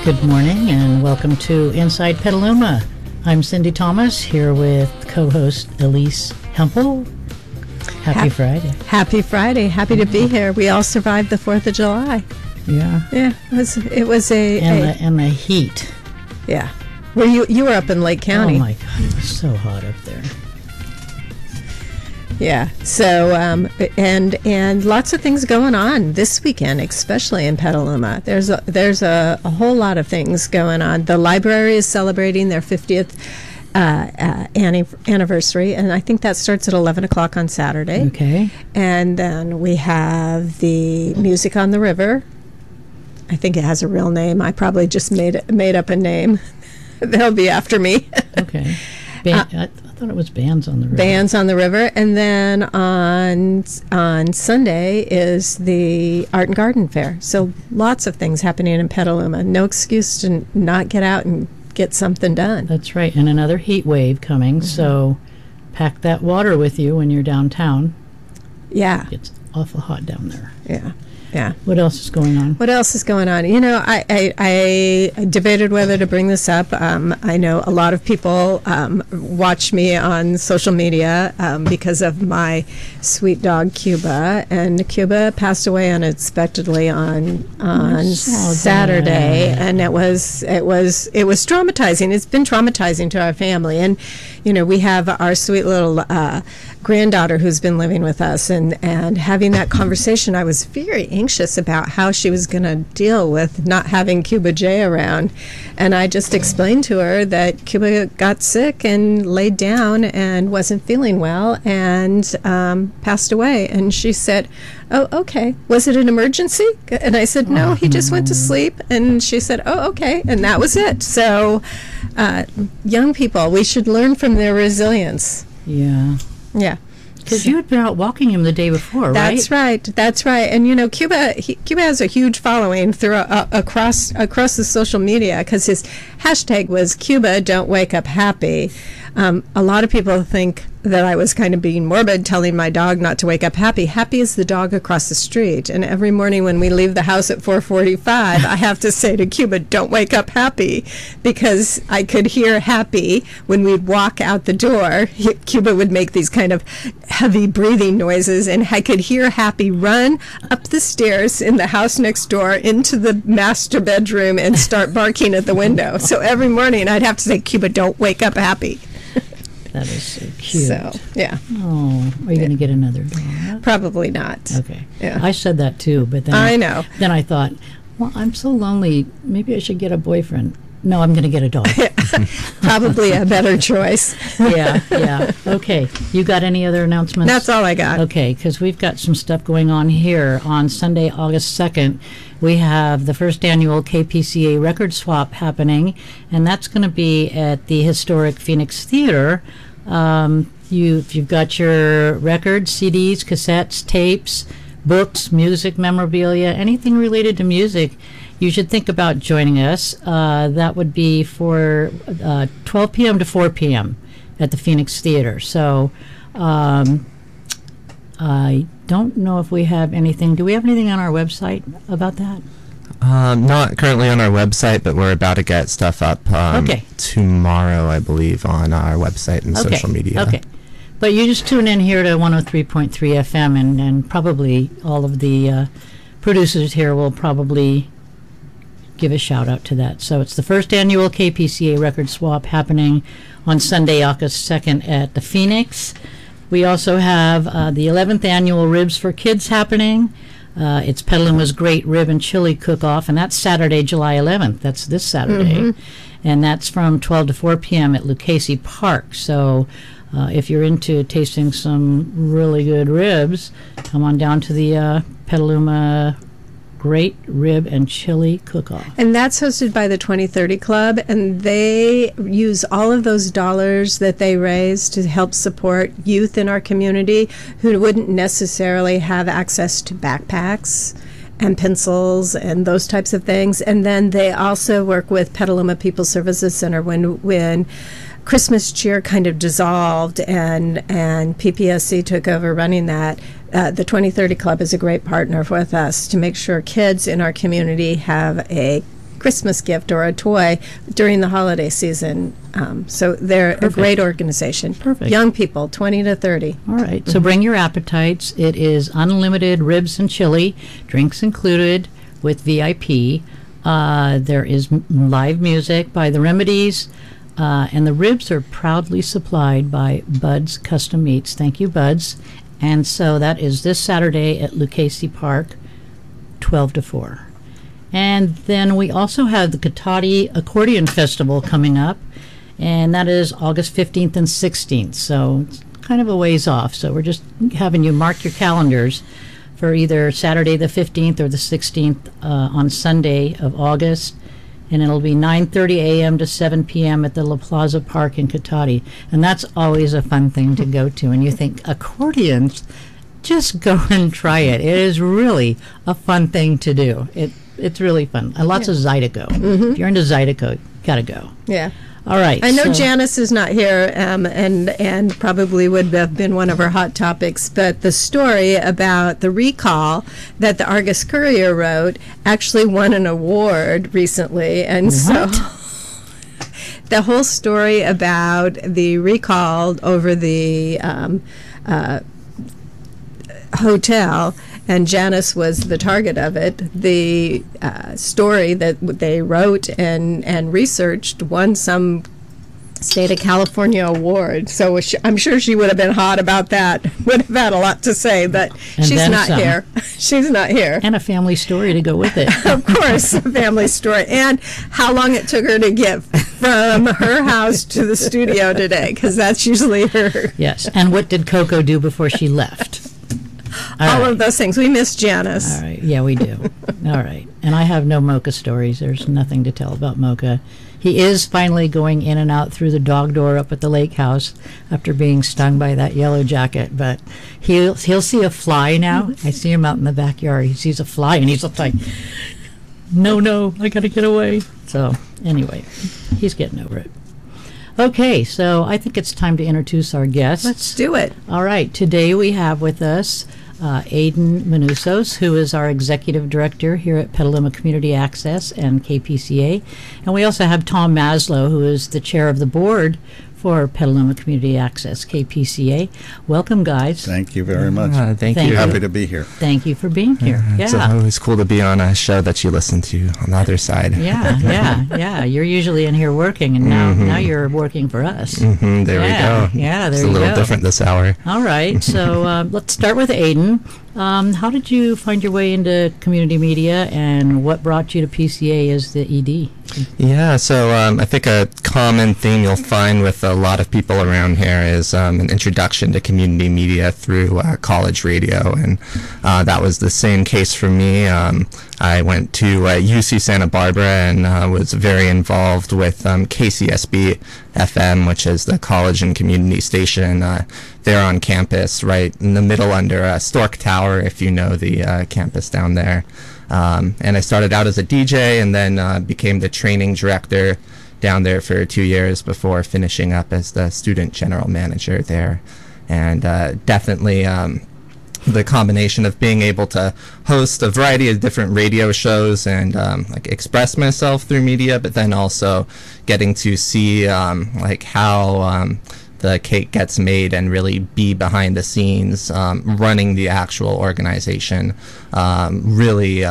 Good morning and welcome to Inside Petaluma. I'm Cindy Thomas here with co-host Elise Hempel. Happy Friday. Happy Friday. Happy to be here. We all survived the 4th of July. Yeah. Yeah, it was and the heat. Yeah. Well, you were up in Lake County. Oh my God, it was so hot up there. Yeah. So, and lots of things going on this weekend, especially in Petaluma. There's a whole lot of things going on. The library is celebrating their 50th anniversary, and I think that starts at 11 o'clock on Saturday. Okay. And then we have the Music on the River. I think it has a real name. I probably just made up a name. They'll be after me. Okay. I thought it was Bands on the River. Bands on the River. And then on Sunday is the Art and Garden Fair. So lots of things happening in Petaluma. No excuse to not get out and get something done. That's right. And another heat wave coming. Mm-hmm. So pack that water with you when you're downtown. Yeah. It's awful hot down there. Yeah. Yeah. What else is going on? What else is going on? You know, I debated whether to bring this up. I know a lot of people watch me on social media because of my sweet dog Cuba, and Cuba passed away unexpectedly on Saturday, and it was traumatizing. It's been traumatizing to our family, and you know, we have our sweet little granddaughter who's been living with us, and having that conversation, I was very anxious about how she was going to deal with not having Cuba J around. And I just explained to her that Cuba got sick and laid down and wasn't feeling well and passed away. And she said, "Oh, okay. Was it an emergency?" And I said, "No, he just went to sleep." And she said, "Oh, okay." And that was it. So young people, we should learn from their resilience. Yeah. Yeah. Because you had been out walking him the day before, right? That's right. And, you know, Cuba has a huge following across the social media because his hashtag was Cuba Don't Wake Up Happy. A lot of people think that I was kind of being morbid, telling my dog not to wake up happy. Happy is the dog across the street. And every morning when we leave the house at 4:45, I have to say to Cuba, "Don't wake up happy," because I could hear happy when we'd walk out the door. Cuba would make these kind of heavy breathing noises, and I could hear happy run up the stairs in the house next door into the master bedroom and start barking at the window. So every morning I'd have to say, "Cuba, don't wake up happy." That is so cute. So, yeah. Oh, are you going to get another dog? Probably not. Okay. Yeah. I said that too, but then I know. Then I thought, well, I'm so lonely. Maybe I should get a boyfriend. No, I'm going to get a dog. Probably a better choice. Yeah. Okay. You got any other announcements? That's all I got. Okay, because we've got some stuff going on here. On Sunday, August 2nd, we have the first annual KPCA record swap happening, and that's going to be at the historic Phoenix Theater. If you've got your records, CDs, cassettes, tapes, books, music, memorabilia, anything related to music, you should think about joining us. That would be for 12 p.m. to 4 p.m. at the Phoenix Theater. So I don't know if we have anything. Do we have anything on our website about that? Not currently on our website, but we're about to get stuff up tomorrow, I believe, on our website and social media. Okay. But you just tune in here to 103.3 FM, and probably all of the producers here will probably give a shout out to that. So it's the first annual KPCA record swap happening on Sunday, August 2nd at the Phoenix. We also have the 11th annual Ribs for Kids happening. It's Petaluma's Great Rib and Chili Cook-Off, and that's Saturday, July 11th. That's this Saturday. Mm-hmm. And that's from 12 to 4 p.m. at Lucchese Park. So if you're into tasting some really good ribs, come on down to the Petaluma Great Rib and Chili Cook-Off. And that's hosted by the 2030 Club, and they use all of those dollars that they raise to help support youth in our community who wouldn't necessarily have access to backpacks and pencils and those types of things. And then they also work with Petaluma People Services Center when Christmas Cheer kind of dissolved and PPSC took over running that. The 2030 Club is a great partner with us to make sure kids in our community have a Christmas gift or a toy during the holiday season. So they're a great organization. Perfect. Young people, 20 to 30. All right. So bring your appetites. It is unlimited ribs and chili, drinks included with VIP. There is live music by The Remedies. And the ribs are proudly supplied by Bud's Custom Meats. Thank you, Bud's. And so that is this Saturday at Lucchese Park, 12 to 4. And then we also have the Katati Accordion Festival coming up, and that is August 15th and 16th. So it's kind of a ways off. So we're just having you mark your calendars for either Saturday the 15th or the 16th on Sunday of August. And it'll be 9:30 a.m. to 7 p.m. at the La Plaza Park in Katati. And that's always a fun thing to go to. And you think, accordions, just go and try it. It is really a fun thing to do. It's really fun. And lots of Zydeco. Mm-hmm. If you're into Zydeco, you got to go. Yeah. All right. I know Janice is not here, and probably would have been one of our hot topics, but the story about the recall that the Argus Courier wrote actually won an award recently, and so the whole story about the recall over the hotel, and Janice was the target of it. The story that they wrote and researched won some state of California award. So I'm sure she would have been hot about that. Would have had a lot to say, but she's not here. She's not here. And a family story to go with it. Of course, a family story. And how long it took her to get from her house to the studio today, because that's usually her. Yes. And what did Coco do before she left? All of those things. We miss Janice. All right. Yeah, we do. All right. And I have no Mocha stories. There's nothing to tell about Mocha. He is finally going in and out through the dog door up at the lake house after being stung by that yellow jacket. But he'll see a fly now. I see him out in the backyard. He sees a fly and he's like, no, I got to get away. So anyway, he's getting over it. Okay, so I think it's time to introduce our guests. Let's do it. All right, today we have with us Aidan Manousos, who is our Executive Director here at Petaluma Community Access and KPCA. And we also have Tom Maslow, who is the Chair of the Board for Petaluma Community Access, KPCA. Welcome, guys. Thank you very much. Thank you. Happy to be here. Thank you for being here. It's always cool to be on a show that you listen to on the other side. Yeah. You're usually in here working, and now you're working for us. There we go. Yeah, there you go. It's a little different this hour. All right, so let's start with Aidan. How did you find your way into community media, and what brought you to PCA as the ED? Yeah, so I think a common theme you'll find with a lot of people around here is an introduction to community media through college radio, and that was the same case for me. I went to UC Santa Barbara and was very involved with KCSB FM, which is the college and community station there on campus, right in the middle under Stork Tower, if you know the campus down there. And I started out as a DJ and then became the training director down there for 2 years before finishing up as the student general manager there. And definitely the combination of being able to host a variety of different radio shows and like express myself through media, but then also getting to see like how the cake gets made and really be behind the scenes running the actual organization really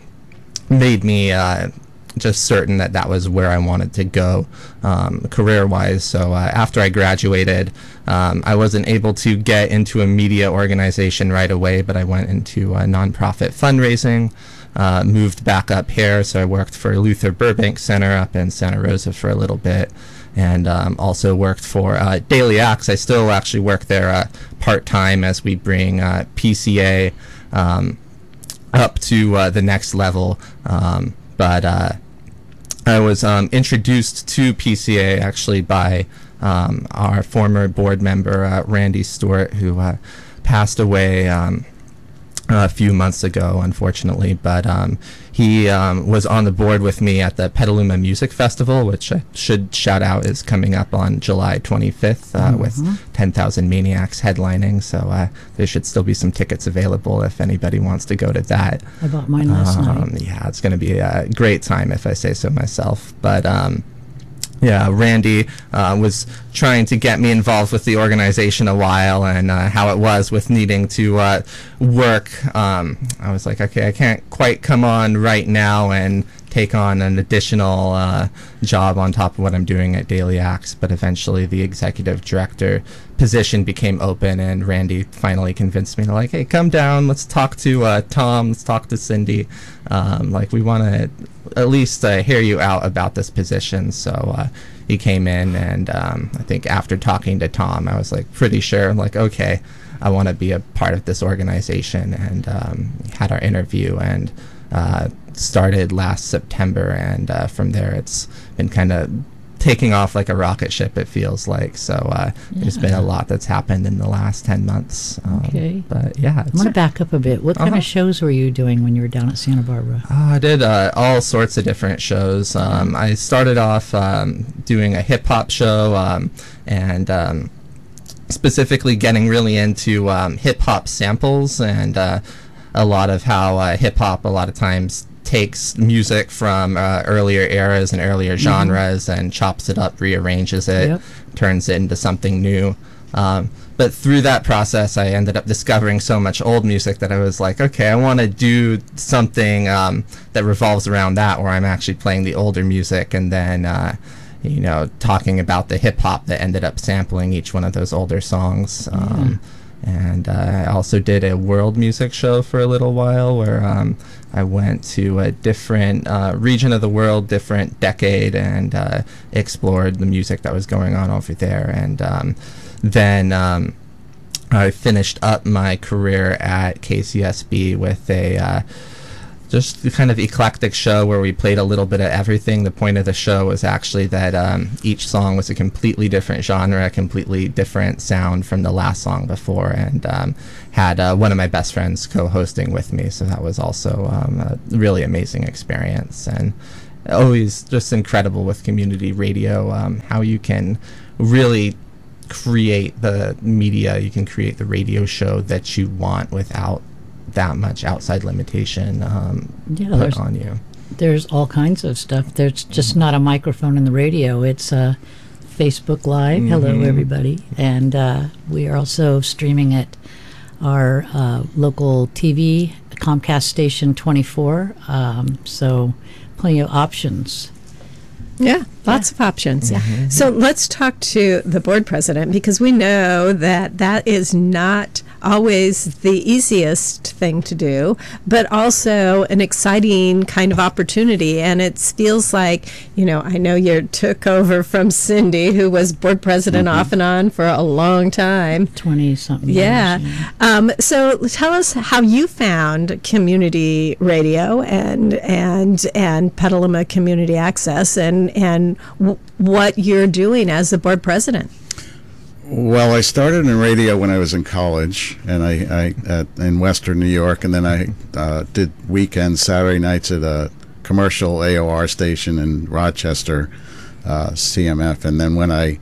made me just certain that that was where I wanted to go career-wise. So after I graduated, I wasn't able to get into a media organization right away, but I went into nonprofit fundraising, moved back up here. So I worked for Luther Burbank Center up in Santa Rosa for a little bit, and also worked for Daily Acts. I still actually work there part-time as we bring PCA up to the next level. But I was introduced to PCA actually by our former board member, Randy Stewart, who passed away a few months ago, unfortunately, but he was on the board with me at the Petaluma Music Festival, which I should shout out is coming up on July 25th with 10,000 Maniacs headlining, so there should still be some tickets available if anybody wants to go to that. I bought mine last night. Yeah, it's going to be a great time if I say so myself, but yeah, Randy was trying to get me involved with the organization a while, and how it was with needing to work. I was like, okay, I can't quite come on right now and take on an additional job on top of what I'm doing at Daily Axe, but eventually the executive director position became open, and Randy finally convinced me to, like, hey, come down, let's talk to Tom, let's talk to Cindy, like, we want to at least hear you out about this position. So he came in, and I think after talking to Tom, I was like pretty sure, I'm like, okay, I want to be a part of this organization, and had our interview, and started last September, and from there it's been kind of taking off like a rocket ship, it feels like. So there's been a lot that's happened in the last 10 months. Okay. But yeah. I want to back up a bit. What kind of shows were you doing when you were down at Santa Barbara? I did all sorts of different shows. I started off doing a hip-hop show, and specifically getting really into hip-hop samples, and a lot of how hip-hop a lot of times takes music from earlier eras and earlier genres and chops it up, rearranges it, turns it into something new. But through that process, I ended up discovering so much old music that I was like, okay, I want to do something that revolves around that, where I'm actually playing the older music, and then you know, talking about the hip-hop that ended up sampling each one of those older songs. And I also did a world music show for a little while, where I went to a different region of the world, different decade, and explored the music that was going on over there. And then I finished up my career at KCSB with a just kind of eclectic show where we played a little bit of everything. The point of the show was actually that each song was a completely different genre, a completely different sound from the last song before, and had one of my best friends co-hosting with me, so that was also a really amazing experience. And always just incredible with community radio, how you can really create the media, you can create the radio show that you want without that much outside limitation put on you. There's all kinds of stuff. There's just not a microphone in the radio. It's Facebook Live. Hello, everybody. And we are also streaming at our local TV, Comcast Station 24. So plenty of options. Yeah, lots of options. So let's talk to the board president, because we know that that is not always the easiest thing to do, but also an exciting kind of opportunity. And it feels like, you know, I know you took over from Cindy, who was board president off and on for a long time. 20-something years. So tell us how you found community radio and Petaluma Community Access, and what you're doing as the board president. Well, I started in radio when I was in college, and I in Western New York, and then I did weekends, Saturday nights at a commercial AOR station in Rochester, CMF, and then when I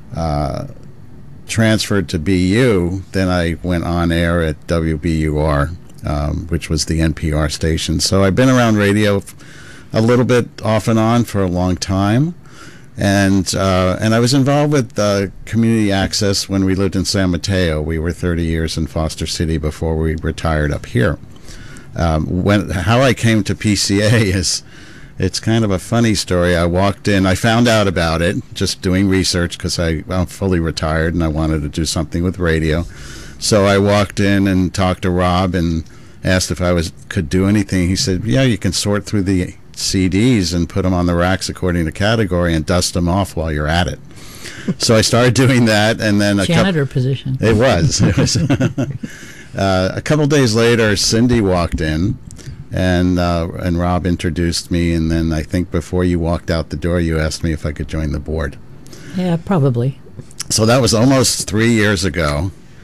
transferred to BU, then I went on air at WBUR, which was the NPR station. So I've been around radio a little bit off and on for a long time. And I was involved with community access when we lived in San Mateo. We were 30 years in Foster City before we retired up here. How I came to PCA it's kind of a funny story. I walked in, I found out about it just doing research, because I'm fully retired and I wanted to do something with radio. So I walked in and talked to Rob and asked if I could do anything. He said, yeah, you can sort through the CDs and put them on the racks according to category and dust them off while you're at it. So I started doing that, and then janitor position. It was. A couple days later, Cindy walked in, and Rob introduced me, and then I think before you walked out the door, you asked me if I could join the board. Yeah, probably. So that was almost 3 years ago.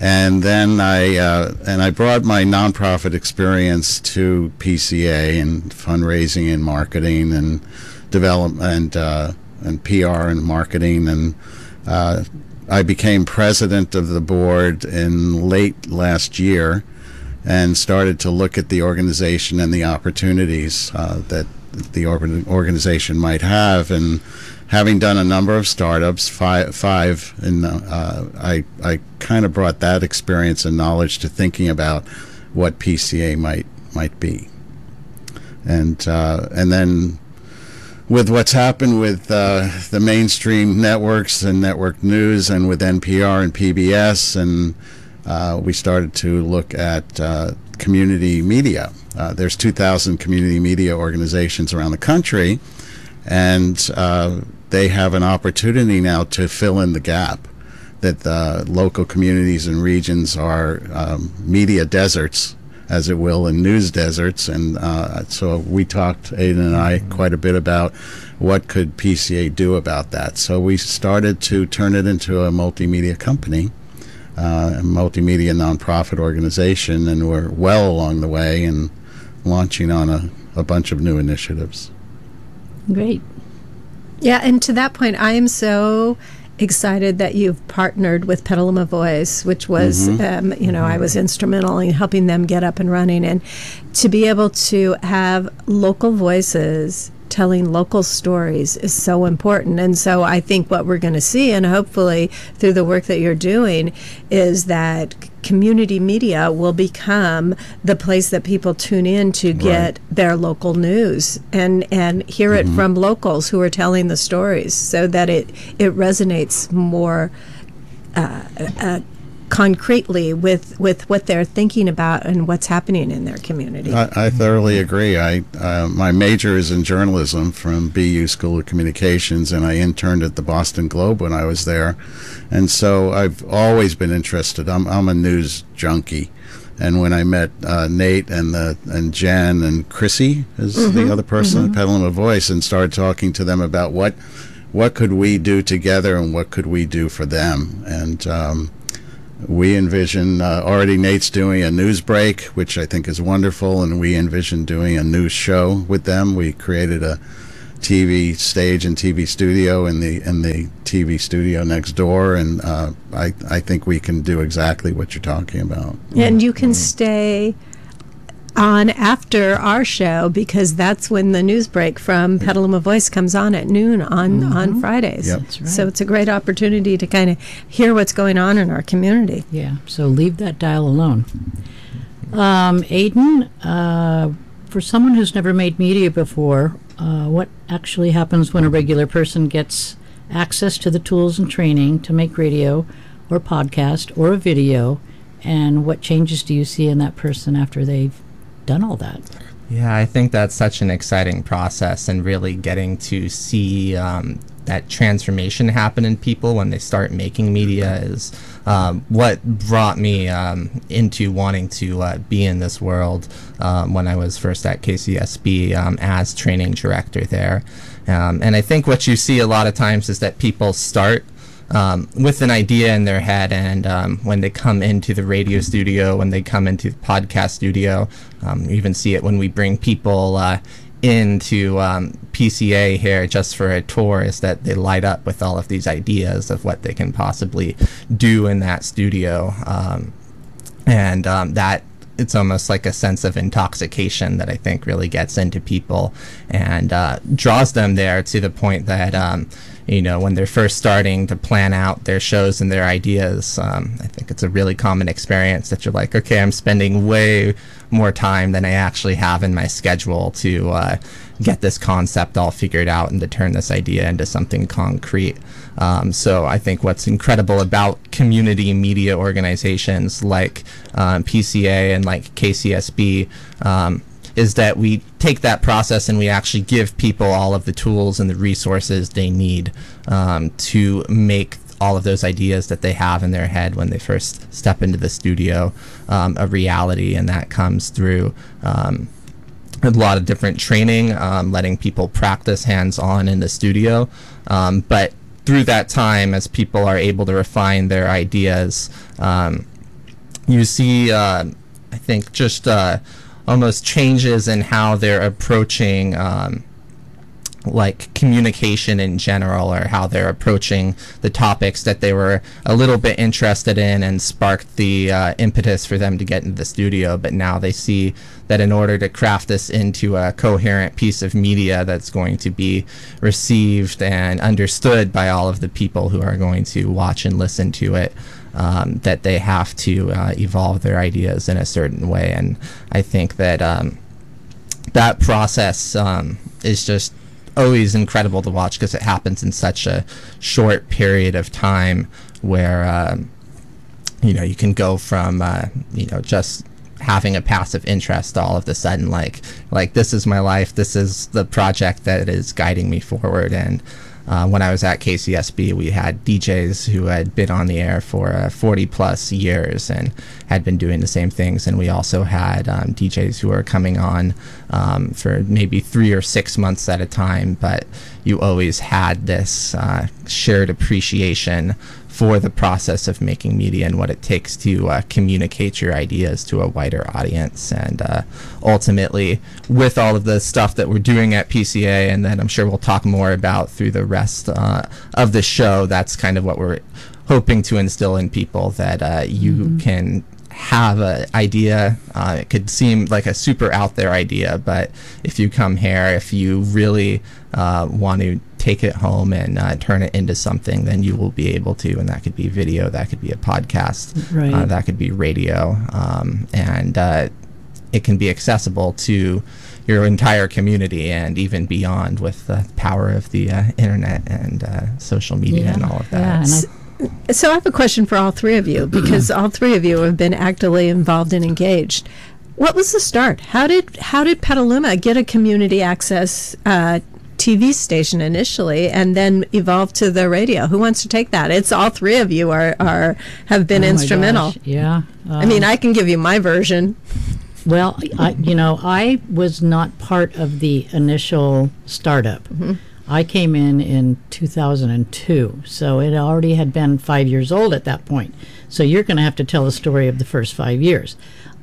And then I brought my nonprofit experience to PCA and fundraising and marketing and development and PR and marketing, and I became president of the board in late last year and started to look at the organization and the opportunities that the organization might have. And having done a number of startups, five, and I kind of brought that experience and knowledge to thinking about what PCA might be. And then with what's happened with the mainstream networks and network news, and with NPR and PBS, and we started to look at community media. There's 2,000 community media organizations around the country, and they have an opportunity now to fill in the gap that the local communities and regions are media deserts, as it will, in news deserts. And so we talked, Aidan and I, quite a bit about what could PCA do about that. So we started to turn it into a multimedia company, a multimedia nonprofit organization, and we're well along the way and launching on a bunch of new initiatives. Great. Yeah, and to that point, I am so excited that you've partnered with Petaluma Voice, which was, I was instrumental in helping them get up and running. And to be able to have local voices telling local stories is so important. And so I think what we're going to see, and hopefully through the work that you're doing, is that community media will become the place that people tune in to get their local news and hear it from locals who are telling the stories, so that it resonates more concretely with what they're thinking about and what's happening in their community. I thoroughly agree. My major is in journalism from BU School of Communications, and I interned at the Boston Globe when I was there. And so I've always been interested. I'm a news junkie. And when I met Nate and Jen and Chrissy is the other person at Petaluma Voice, and started talking to them about what could we do together and what could we do for them. And we envision, already Nate's doing a news break, which I think is wonderful, and we envision doing a news show with them. We created a TV stage and TV studio in the TV studio next door, and I think we can do exactly what you're talking about. And you can stay on after our show, because that's when the news break from Petaluma Voice comes on at noon on Fridays. Yep. That's right. So it's a great opportunity to kind of hear what's going on in our community. Yeah, so leave that dial alone. Aidan, for someone who's never made media before, what actually happens when a regular person gets access to the tools and training to make radio or podcast or a video, and what changes do you see in that person after they've done all that? Yeah, I think that's such an exciting process, and really getting to see that transformation happen in people when they start making media is what brought me into wanting to be in this world when I was first at KCSB as training director there. And I think what you see a lot of times is that people start with an idea in their head, and when they come into the radio studio, when they come into the podcast studio, you even see it when we bring people into PCA here just for a tour, is that they light up with all of these ideas of what they can possibly do in that studio, and that it's almost like a sense of intoxication that I think really gets into people and draws them there, to the point that when they're first starting to plan out their shows and their ideas, I think it's a really common experience that you're like, okay, I'm spending way more time than I actually have in my schedule to get this concept all figured out and to turn this idea into something concrete. So I think what's incredible about community media organizations like PCA and like KCSB is that we take that process and we actually give people all of the tools and the resources they need to make all of those ideas that they have in their head when they first step into the studio a reality. And that comes through a lot of different training, letting people practice hands-on in the studio. But through that time, as people are able to refine their ideas, you see, I think, just almost changes in how they're approaching like communication in general, or how they're approaching the topics that they were a little bit interested in and sparked the impetus for them to get into the studio. But now they see that in order to craft this into a coherent piece of media that's going to be received and understood by all of the people who are going to watch and listen to it, that they have to evolve their ideas in a certain way. And I think that that process is just always incredible to watch, because it happens in such a short period of time, where you can go from just having a passive interest to all of a sudden like this is my life, this is the project that is guiding me forward. And when I was at KCSB, we had DJs who had been on the air for 40 plus years and had been doing the same things. And we also had DJs who were coming on for maybe 3 or 6 months at a time. But you always had this shared appreciation for the process of making media and what it takes to communicate your ideas to a wider audience. And ultimately, with all of the stuff that we're doing at PCA, and that I'm sure we'll talk more about through the rest of the show, that's kind of what we're hoping to instill in people, that you can have an idea. It could seem like a super out there idea, but if you come here, if you really want to take it home and turn it into something, then you will be able to. And that could be video, that could be a podcast, Right. That could be radio, and it can be accessible to your entire community and even beyond, with the power of the internet and social media and all of that. Yeah, and So I have a question for all three of you, because all three of you have been actively involved and engaged. What was the start? How did Petaluma get a community access TV station initially, and then evolve to the radio? Who wants to take that? It's all three of you have been oh my instrumental. gosh, yeah. I mean, I can give you my version. Well, I was not part of the initial startup. I came in 2002, so it already had been 5 years old at that point. So you're going to have to tell the story of the first 5 years.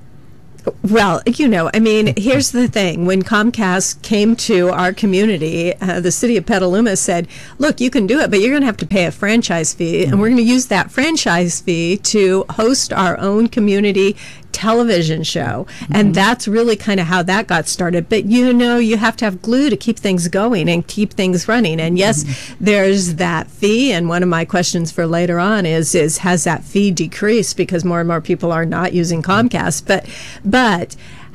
Well, here's the thing. When Comcast came to our community, the city of Petaluma said, look, you can do it, but you're going to have to pay a franchise fee, and we're going to use that franchise fee to host our own community television show. And that's really kind of how that got started. But you have to have glue to keep things going and keep things running. And yes, there's that fee. And one of my questions for later on is has that fee decreased because more and more people are not using Comcast? But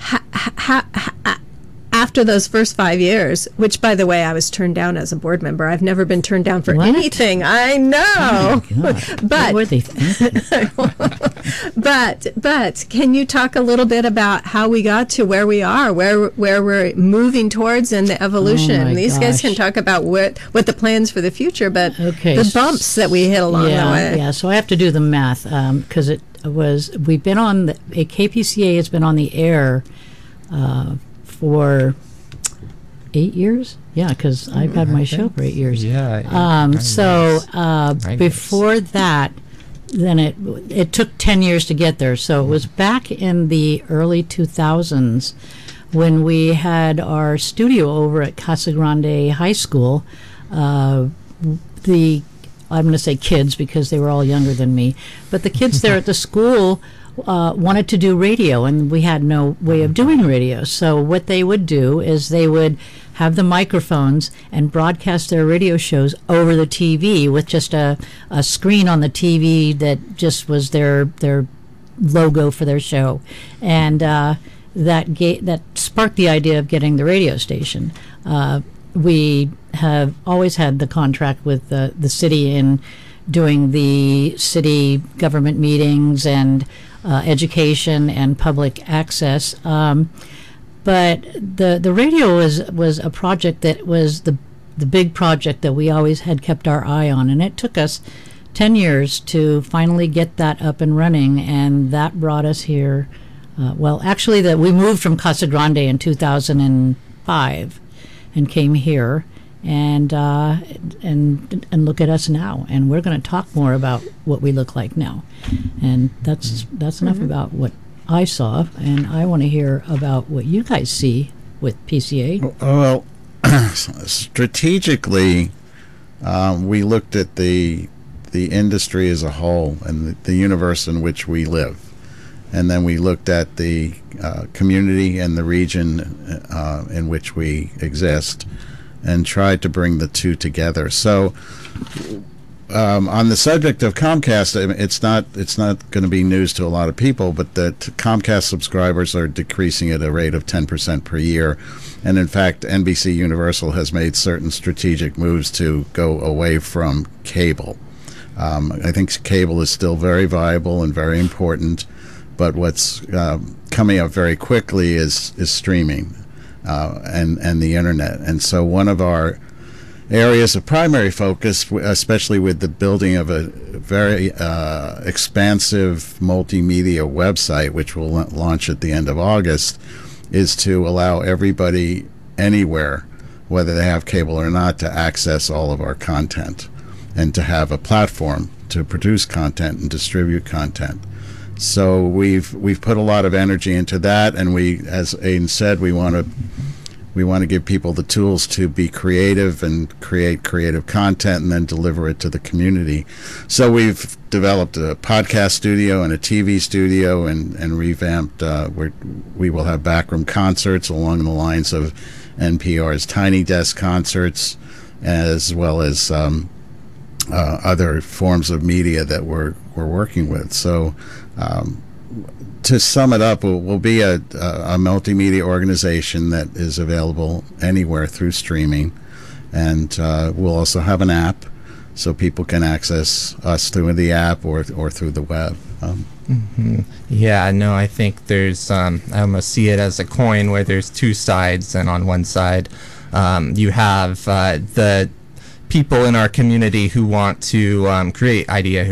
after those first 5 years, which, by the way, I was turned down as a board member. I've never been turned down for What? anything. I know. Oh my God. But what were they thinking? but can you talk a little bit about how we got to where we are, where we're moving towards, and the evolution? Oh my These guys can gosh. talk about what the plans for the future, but Okay, the bumps that we hit along the way. Yeah, so I have to do the math, because we've been on KPCA has been on the air for 8 years. Yeah, because I've had my show for 8 years. Before that, then it took 10 years to get there. So it was back in the early 2000s when we had our studio over at Casa Grande High School. I'm going to say kids because they were all younger than me, but the kids there at the school wanted to do radio, and we had no way of doing radio. So what they would do is they would have the microphones and broadcast their radio shows over the TV with just a screen on the TV that just was their logo for their show, and that sparked the idea of getting the radio station. We have always had the contract with the city in doing the city government meetings and education and public access. But the radio was a project that was the big project that we always had kept our eye on, and it took us 10 years to finally get that up and running, and that brought us here. We moved from Casa Grande in 2005 and came here, and look at us now. And we're going to talk more about what we look like now. And that's enough about what I saw, and I want to hear about what you guys see with PCA. Well, strategically, we looked at the industry as a whole and the universe in which we live. And then we looked at the community and the region in which we exist and tried to bring the two together. So on the subject of Comcast, it's not going to be news to a lot of people, but that Comcast subscribers are decreasing at a rate of 10% per year. And in fact, NBC Universal has made certain strategic moves to go away from cable. I think cable is still very viable and very important, but what's coming up very quickly is streaming and the internet. And so one of our areas of primary focus, especially with the building of a very expansive multimedia website, which will launch at the end of August, is to allow everybody anywhere, whether they have cable or not, to access all of our content and to have a platform to produce content and distribute content. So we've put a lot of energy into that, and we, as Aidan said, we want to give people the tools to be creative and create creative content and then deliver it to the community. So we've developed a podcast studio and a TV studio and revamped. We will have backroom concerts along the lines of NPR's Tiny Desk concerts, as well as other forms of media that we're working with. So to sum it up, we'll be a multimedia organization that is available anywhere through streaming, and we'll also have an app so people can access us through the app or through the web. Yeah, no, I think there's, I almost see it as a coin where there's two sides, and on one side you have the people in our community who want to create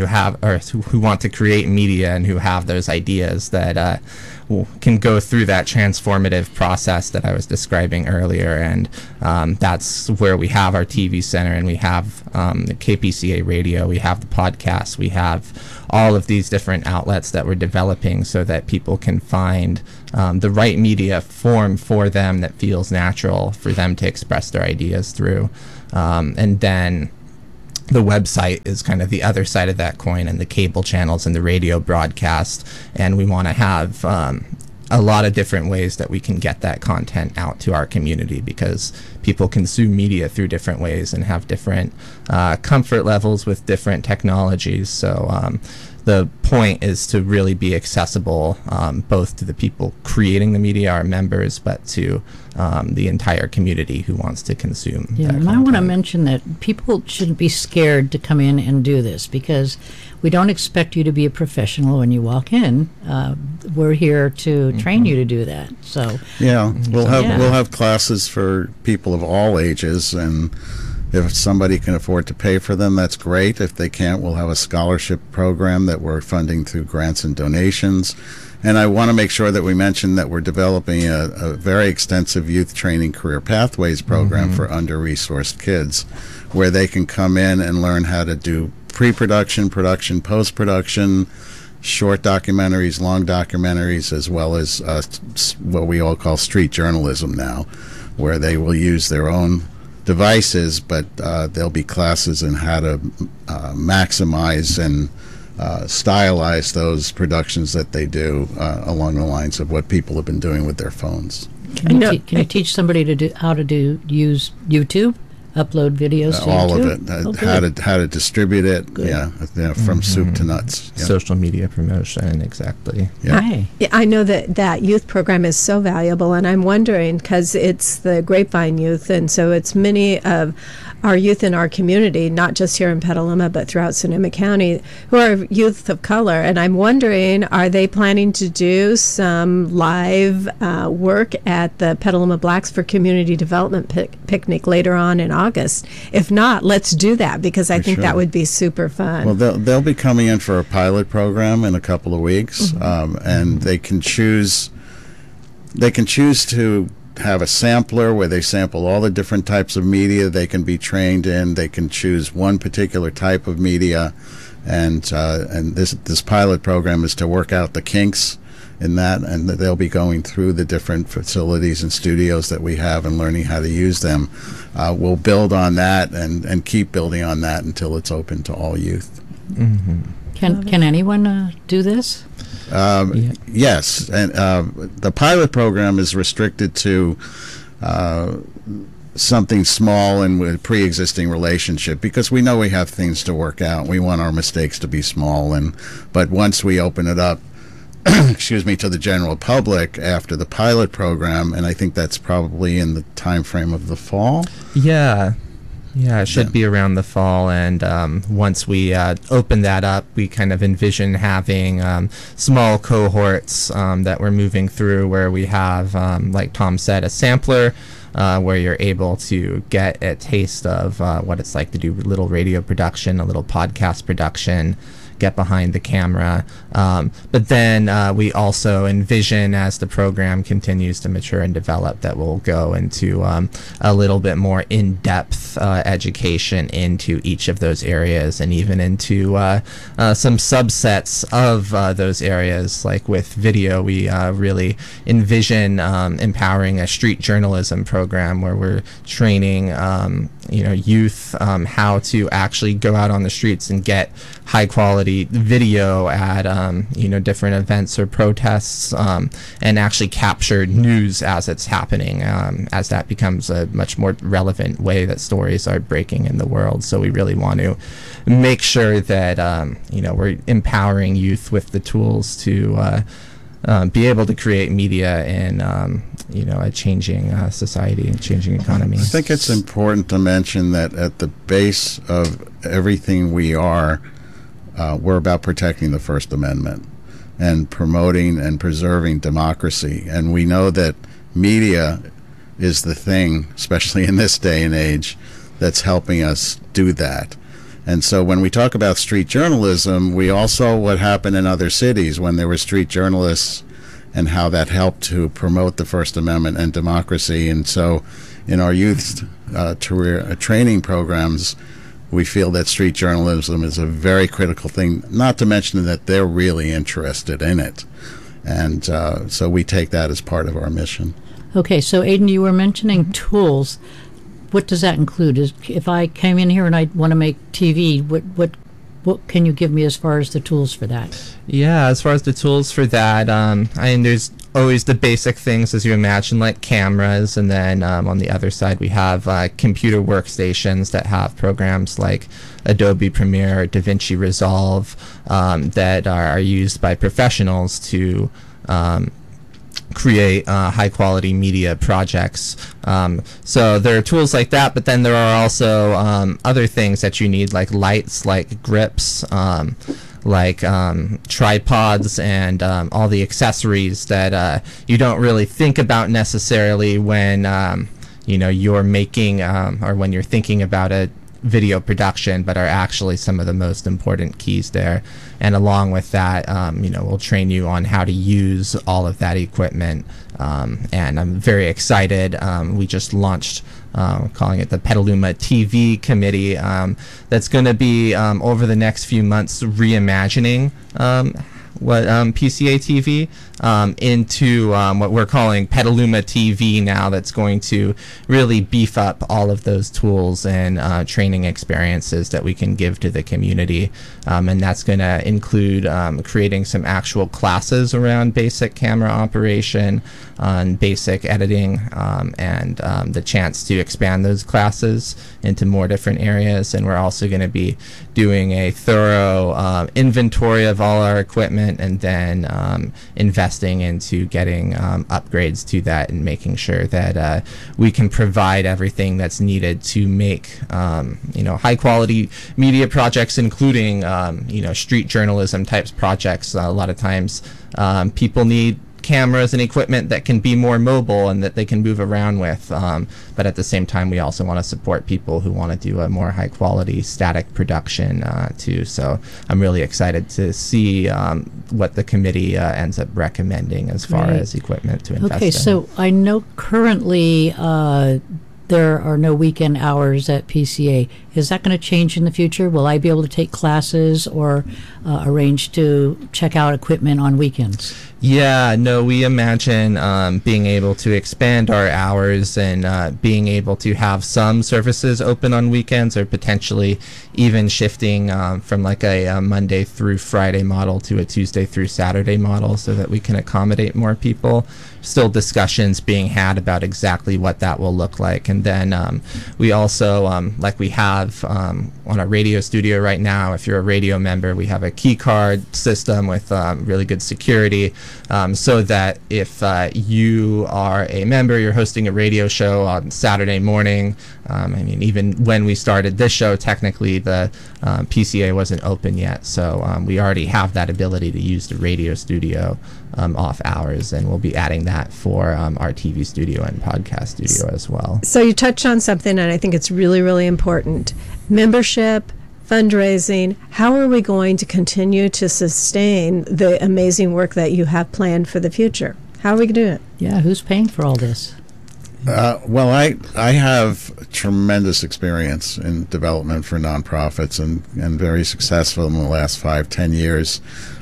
who want to create media and who have those ideas that can go through that transformative process that I was describing earlier, and that's where we have our TV center, and we have the KPCA radio, we have the podcast, we have all of these different outlets that we're developing so that people can find the right media form for them that feels natural for them to express their ideas through. And then the website is kind of the other side of that coin, and the cable channels and the radio broadcast. And we want to have a lot of different ways that we can get that content out to our community, because people consume media through different ways and have different comfort levels with different technologies. So the point is to really be accessible both to the people creating the media, our members, but to the entire community who wants to consume. Yeah, and I want to mention that people shouldn't be scared to come in and do this, because we don't expect you to be a professional when you walk in. We're here to train you to do that. So yeah, we'll have classes for people of all ages, and if somebody can afford to pay for them, that's great. If they can't, we'll have a scholarship program that we're funding through grants and donations. And I want to make sure that we mention that we're developing a very extensive youth training career pathways program for under-resourced kids, where they can come in and learn how to do pre-production, production, post-production, short documentaries, long documentaries, as well as what we all call street journalism now, where they will use their own devices, but there'll be classes in how to maximize and stylize those productions that they do along the lines of what people have been doing with their phones. Can you teach somebody to how to use YouTube? Upload videos to all YouTube? of it, how to distribute it. Good. Yeah, from soup to nuts. Yeah. Social media promotion, exactly. Yeah. Hi. I know that youth program is so valuable, and I'm wondering, because it's the Grapevine Youth, and so it's many of our youth in our community, not just here in Petaluma, but throughout Sonoma County, who are youth of color. And I'm wondering, are they planning to do some live work at the Petaluma Blacks for Community Development picnic later on in August? If not, let's do that, because I think that would be super fun. Well, they'll be coming in for a pilot program in a couple of weeks, and they can choose to have a sampler where they sample all the different types of media they can be trained in. They can choose one particular type of media, and this pilot program is to work out the kinks in that, and they'll be going through the different facilities and studios that we have and learning how to use them. We'll build on that and keep building on that until it's open to all youth. Mm-hmm. Can anyone do this? Yes, and the pilot program is restricted to something small and with pre-existing relationship, because we know we have things to work out. We want our mistakes to be small, but once we open it up, excuse me, to the general public after the pilot program, and I think that's probably in the time frame of the fall. Yeah, it should be around the fall, and once we open that up, we kind of envision having small cohorts that we're moving through, where we have, like Tom said, a sampler where you're able to get a taste of what it's like to do little radio production, a little podcast production, get behind the camera. But then we also envision, as the program continues to mature and develop, that we'll go into a little bit more in-depth education into each of those areas, and even into some subsets of those areas. Like with video, we really envision empowering a street journalism program where we're training youth how to actually go out on the streets and get high quality video at different events or protests, and actually capture news as it's happening, as that becomes a much more relevant way that stories are breaking in the world. So we really want to make sure that we're empowering youth with the tools to be able to create media in a changing society and changing economy. I think it's important to mention that at the base of everything we are, we're about protecting the First Amendment and promoting and preserving democracy. And we know that media is the thing, especially in this day and age, that's helping us do that. And so when we talk about street journalism, we also, what happened in other cities when there were street journalists, and how that helped to promote the First Amendment and democracy. And so in our youth career training programs, we feel that street journalism is a very critical thing, not to mention that they're really interested in it. And so we take that as part of our mission. Okay, so Aidan, you were mentioning tools. What does that include? If I came in here and I want to make TV, what can you give me as far as the tools for that? Yeah, as far as the tools for that, there's always the basic things, as you imagine, like cameras, and then on the other side we have computer workstations that have programs like Adobe Premiere or DaVinci Resolve that are used by professionals to create high quality media projects. So there are tools like that, but then there are also other things that you need, like lights, like grips, like tripods, and all the accessories that you don't really think about necessarily when you're making or when you're thinking about a video production, but are actually some of the most important keys there. And along with that, we'll train you on how to use all of that equipment. And I'm very excited. We just launched, calling it the Petaluma TV Committee, that's going to be over the next few months reimagining what PCA TV into what we're calling Petaluma TV now, that's going to really beef up all of those tools and training experiences that we can give to the community. And that's going to include creating some actual classes around basic camera operation, on basic editing, and the chance to expand those classes into more different areas. And we're also going to be doing a thorough inventory of all our equipment, and then investing into getting upgrades to that, and making sure that we can provide everything that's needed to make high quality media projects, including street journalism types projects. A lot of times people need cameras and equipment that can be more mobile and that they can move around with. But at the same time, we also want to support people who want to do a more high quality static production too. So I'm really excited to see what the committee ends up recommending as far Great. as equipment to invest in. Okay, so I know currently there are no weekend hours at PCA. Is that going to change in the future? Will I be able to take classes or arrange to check out equipment on weekends? Yeah, no, we imagine being able to expand our hours and being able to have some services open on weekends, or potentially even shifting from like a Monday through Friday model to a Tuesday through Saturday model so that we can accommodate more people. Still discussions being had about exactly what that will look like. And then we also, like we have on our radio studio right now, if you're a radio member, we have a key card system with really good security. So that if you are a member, you're hosting a radio show on Saturday morning. I mean, even when we started this show, technically the PCA wasn't open yet. So we already have that ability to use the radio studio off hours, and we'll be adding that for our TV studio and podcast studio as well. So you touched on something, and I think it's really, really important. Membership, fundraising. How are we going to continue to sustain the amazing work that you have planned for the future? How are we going to do it? Yeah, who's paying for all this? Well, I have tremendous experience in development for nonprofits and very successful in the last 5-10 years.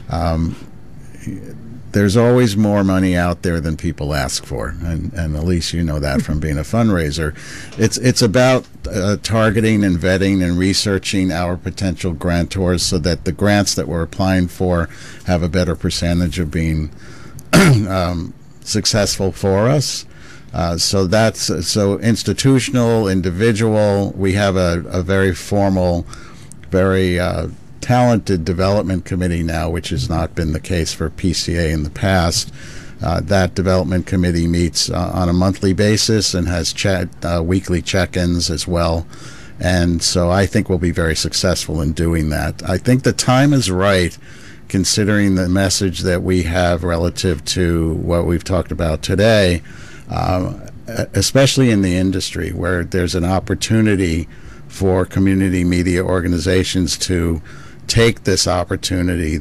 There's always more money out there than people ask for, and at least you know that from being a fundraiser. It's about targeting and vetting and researching our potential grantors so that the grants that we're applying for have a better percentage of being successful for us. So institutional, individual. We have a very formal, very talented development committee now, which has not been the case for PCA in the past. That development committee meets on a monthly basis and has weekly check-ins as well. And so I think we'll be very successful in doing that. I think the time is right, considering the message that we have relative to what we've talked about today, especially in the industry where there's an opportunity for community media organizations to take this opportunity,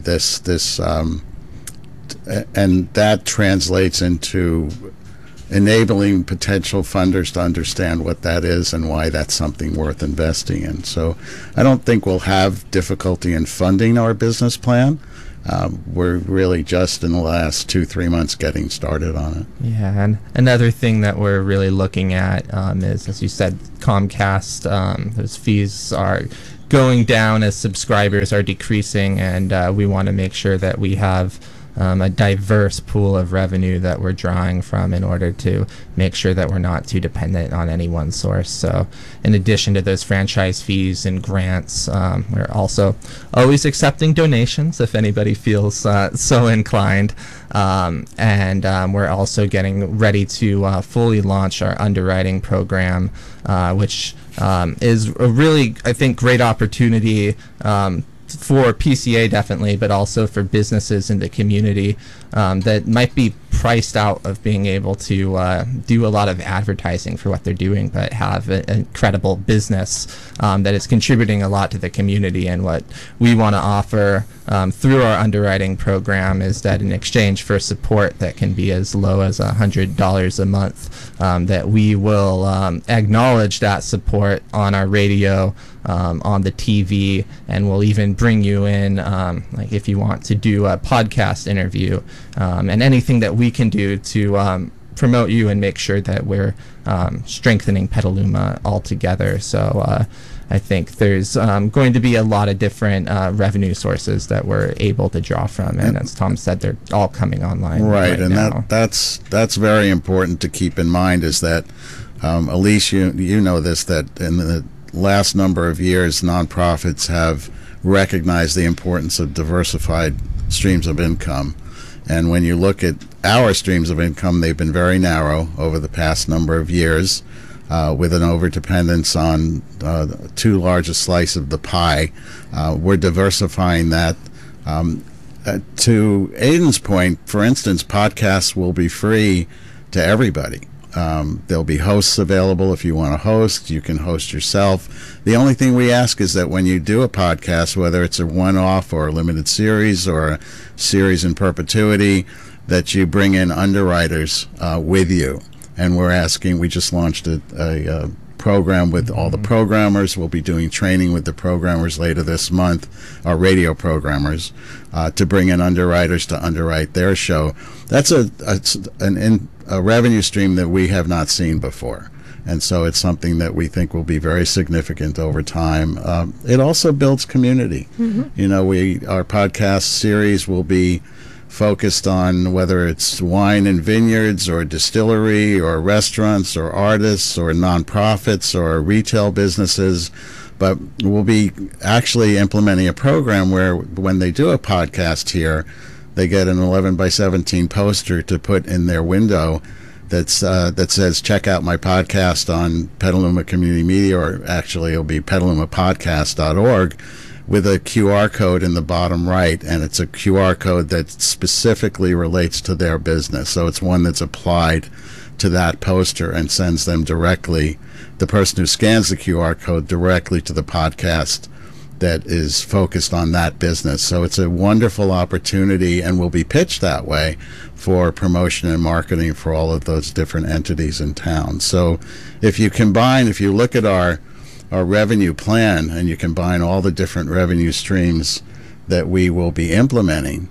and that translates into enabling potential funders to understand what that is and why that's something worth investing in. So I don't think we'll have difficulty in funding our business plan. We're really just in the last 2-3 months getting started on it. Yeah, and another thing that we're really looking at is, as you said, Comcast, those fees are going down as subscribers are decreasing, and we want to make sure that we have a diverse pool of revenue that we're drawing from in order to make sure that we're not too dependent on any one source. So in addition to those franchise fees and grants, we're also always accepting donations if anybody feels so inclined. And we're also getting ready to fully launch our underwriting program, which is a really, I think, great opportunity for PCA definitely, but also for businesses in the community that might be priced out of being able to do a lot of advertising for what they're doing, but have an incredible business that is contributing a lot to the community. And what we want to offer through our underwriting program is that in exchange for support that can be as low as $100 a month, that we will acknowledge that support on our radio, on the TV, and we'll even bring you in, like if you want to do a podcast interview, and anything that we can do to promote you and make sure that we're strengthening Petaluma altogether. So I think there's going to be a lot of different revenue sources that we're able to draw from, and as Tom said, they're all coming online right and now. that's very important to keep in mind, is that Elise, you know this, that in the last number of years nonprofits have recognized the importance of diversified streams of income. And when you look at our streams of income, they've been very narrow over the past number of years, with an overdependence on too large a slice of the pie. We're diversifying that. to Aiden's point, for instance, podcasts will be free to everybody. There'll be hosts available. If you want to host, you can host yourself. The only thing we ask is that when you do a podcast, whether it's a one-off or a limited series or a series in perpetuity, that you bring in underwriters with you. And we just launched a program with all the programmers. We'll be doing training with the programmers later this month, our radio programmers, to bring in underwriters to underwrite their show. That's a revenue stream that we have not seen before. And so it's something that we think will be very significant over time. It also builds community. Mm-hmm. Our podcast series will be focused on whether it's wine and vineyards or distillery or restaurants or artists or nonprofits or retail businesses. But we'll be actually implementing a program where when they do a podcast here, they get an 11 by 17 poster to put in their window that says, check out my podcast on Petaluma Community Media, or actually it'll be petalumapodcast.org, with a QR code in the bottom right, and it's a QR code that specifically relates to their business. So it's one that's applied to that poster and sends them directly, the person who scans the QR code, directly to the podcast that is focused on that business. So it's a wonderful opportunity and will be pitched that way for promotion and marketing for all of those different entities in town. So if you look at our revenue plan and you combine all the different revenue streams that we will be implementing,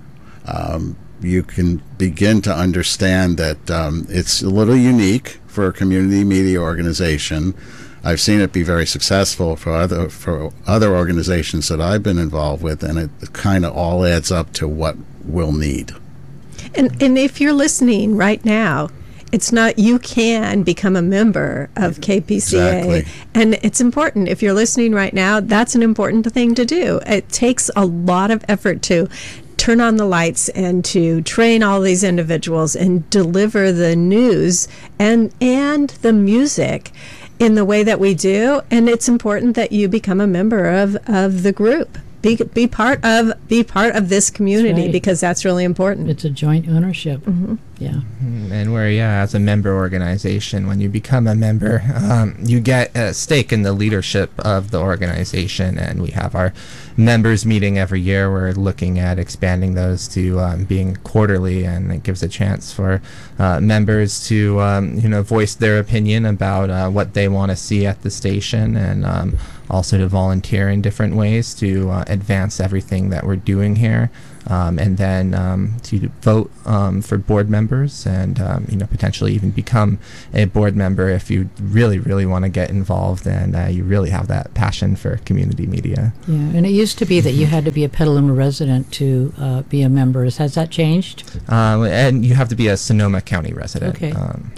you can begin to understand that it's a little unique for a community media organization. I've seen it be very successful for other organizations that I've been involved with, and it kind of all adds up to what we'll need. And if you're listening right now, it's not, you can become a member of KPCA. Exactly. And it's important. If you're listening right now, that's an important thing to do. It takes a lot of effort to turn on the lights and to train all these individuals and deliver the news and the music in the way that we do. And it's important that you become a member of the group. Be part of this community, right, because that's really important. It's a joint ownership. Mm-hmm. Yeah. And where, as a member organization, when you become a member, you get a stake in the leadership of the organization. And we have our members meeting every year. We're looking at expanding those to being quarterly, and it gives a chance for members to voice their opinion about what they want to see at the station, and also to volunteer in different ways to advance everything that we're doing here, and then to vote for board members, and potentially even become a board member if you really, really want to get involved and you really have that passion for community media. Yeah, and it used to be that you had to be a Petaluma resident to be a member. Has that changed? And you have to be a Sonoma County resident. Okay.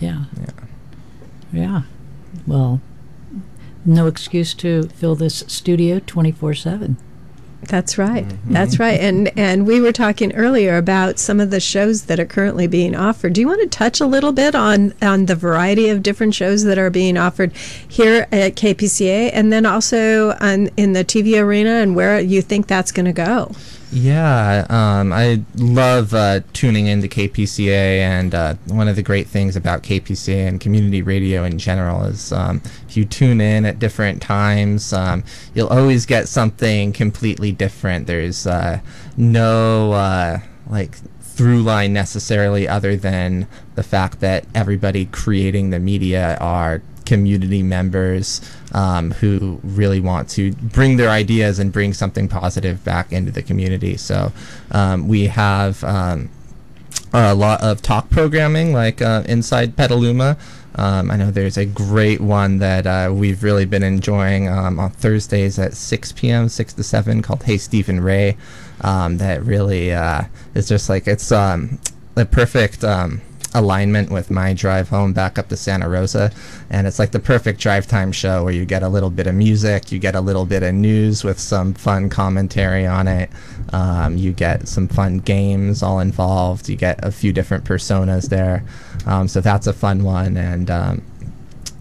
Yeah. Well, no excuse to fill this studio 24/7. That's right. Mm-hmm. That's right. And we were talking earlier about some of the shows that are currently being offered. Do you want to touch a little bit on the variety of different shows that are being offered here at KPCA, and then also in the TV arena, and where you think that's going to go? Yeah, I love tuning into KPCA, and one of the great things about KPCA and community radio in general is if you tune in at different times, you'll always get something completely different. There's no through line necessarily, other than the fact that everybody creating the media are community members who really want to bring their ideas and bring something positive back into the community. So we have a lot of talk programming, like Inside Petaluma. I know there's a great one that we've really been enjoying on Thursdays at 6 p.m., 6 to 7, called Hey Stephen Ray, that really is just like, it's the perfect alignment with my drive home back up to Santa Rosa, and it's like the perfect drive time show where you get a little bit of music, you get a little bit of news with some fun commentary on it, you get some fun games all involved, you get a few different personas there, so that's a fun one. And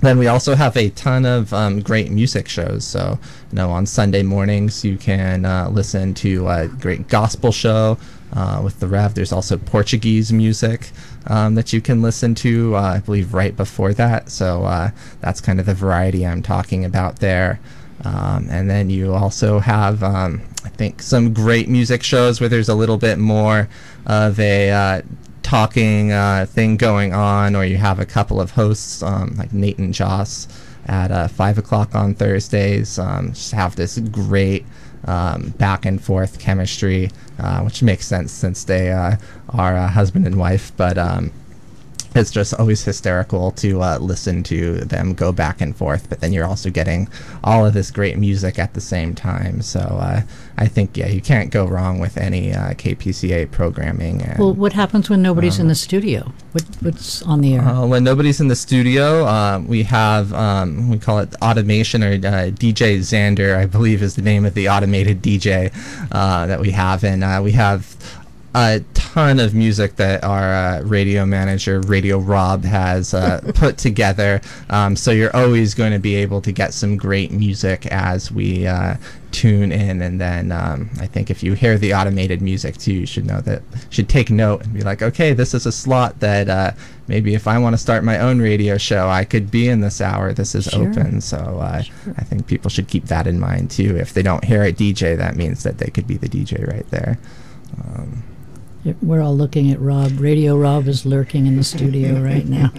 Then we also have a ton of great music shows. So, on Sunday mornings you can listen to a great gospel show with the Rev. There's also Portuguese music that you can listen to, I believe, right before that. So that's kind of the variety I'm talking about there. And then you also have, I think, some great music shows where there's a little bit more of a talking thing going on, or you have a couple of hosts like Nate and Joss at 5 o'clock on Thursdays. Just have this great back and forth chemistry, which makes sense since they are husband and wife, but it's just always hysterical to listen to them go back and forth, but then you're also getting all of this great music at the same time. So I think, you can't go wrong with any KPCA programming. And, Well, what happens when nobody's in the studio? What's on the air? when nobody's in the studio, we have, we call it automation, or DJ Xander, I believe is the name of the automated DJ that we have. And we have a ton of music that our radio manager, Radio Rob, has put together. So you're always going to be able to get some great music as we tune in. And then I think if you hear the automated music too, you should take note and be like, okay, this is a slot that maybe if I want to start my own radio show, I could be in this hour. This is Sure. open. So I think people should keep that in mind too. If they don't hear a DJ, that means that they could be the DJ right there. We're all looking at Rob. Radio Rob is lurking in the studio right now.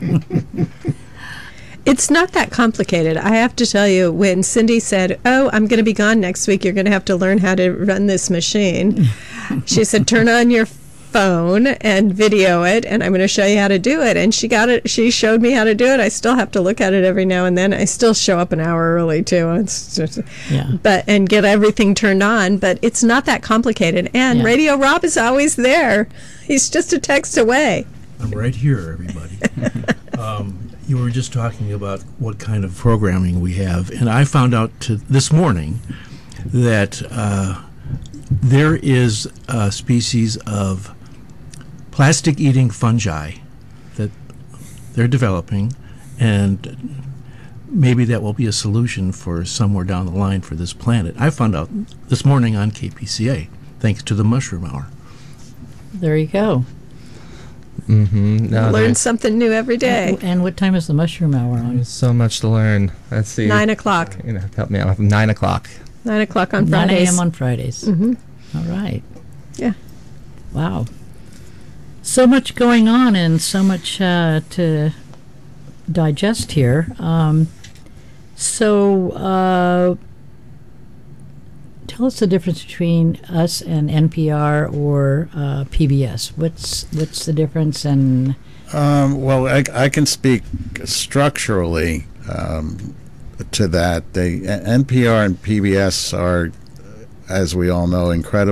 It's not that complicated. I have to tell you, when Cindy said, "Oh, I'm going to be gone next week. You're going to have to learn how to run this machine," she said, "Turn on your phone and video it, and I'm going to show you how to do it." And she got it. She showed me how to do it. I still have to look at it every now and then. I still show up an hour early too. It's just, Yeah. and get everything turned on. But it's not that complicated. And Yeah. Radio Rob is always there. He's just a text away. I'm right here, everybody. You were just talking about what kind of programming we have, and I found out this morning that there is a species of plastic-eating fungi that they're developing, and maybe that will be a solution for somewhere down the line for this planet. I found out this morning on KPCA, thanks to the Mushroom Hour. There you go. No, Learn something new every day. And what time is the mushroom hour on? there's so much to learn. Let's see. 9 o'clock. Help me out with 9 o'clock. 9 o'clock on 9 Fridays. a.m. on Fridays. Mm-hmm. All right. Yeah. Wow. So much going on and so much to digest here. Tell us the difference between us and NPR or PBS. What's the difference? And Well, I can speak structurally to that. NPR and PBS are, as we all know, incredible